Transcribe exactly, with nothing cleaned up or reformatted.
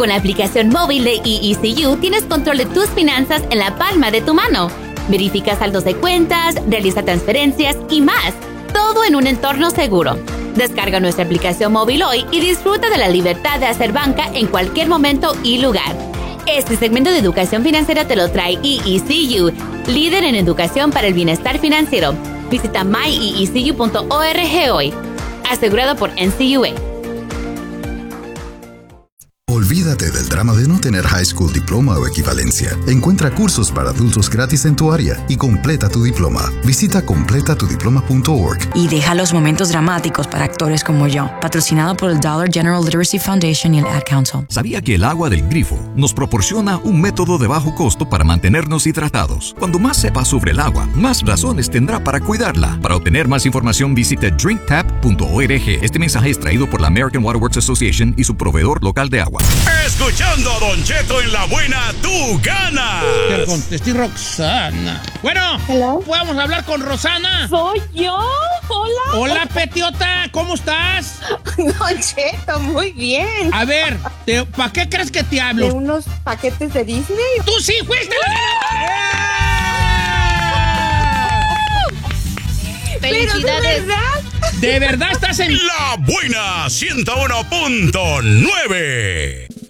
Con la aplicación móvil de E E C U tienes control de tus finanzas en la palma de tu mano. Verifica saldos de cuentas, realiza transferencias y más. Todo en un entorno seguro. Descarga nuestra aplicación móvil hoy y disfruta de la libertad de hacer banca en cualquier momento y lugar. Este segmento de educación financiera te lo trae E E C U, líder en educación para el bienestar financiero. Visita my e e c u punto org hoy. Asegurado por N C U A. Olvídate del drama de no tener high school diploma o equivalencia. Encuentra cursos para adultos gratis en tu área y completa tu diploma. Visita completa tu diploma punto org. Y deja los momentos dramáticos para actores como yo. Patrocinado por el Dollar General Literacy Foundation y el Ad Council. ¿Sabía que el agua del grifo nos proporciona un método de bajo costo para mantenernos hidratados? Cuando más sepas sobre el agua, más razones tendrá para cuidarla. Para obtener más información, visite drink tap punto org. Este mensaje es traído por la American Water Works Association y su proveedor local de agua. Escuchando a Don Cheto en la buena, tú ganas. Te contesté Roxana. Bueno, Hello. ¿podemos hablar con Rosana? ¿Soy yo? Hola. Hola, Petiota, ¿cómo estás? Don Cheto, muy bien. A ver, ¿para qué crees que te hablo? ¿De unos paquetes de Disney? ¡Tú sí fuiste la ganadora! ¡Felicidades! ¿Pero de verdad? ¿De verdad estás en La buena ciento uno punto nueve?